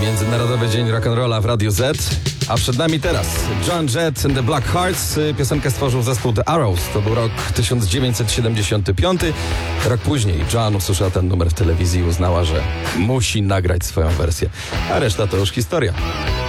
Międzynarodowy Dzień Rock'n'Rolla w Radiu Z. A przed nami teraz Joan Jett and the Black Hearts. Piosenkę stworzył zespół The Arrows. To był rok 1975. Rok później Joan usłyszała ten numer w telewizji i uznała, że musi nagrać swoją wersję. A reszta to już historia.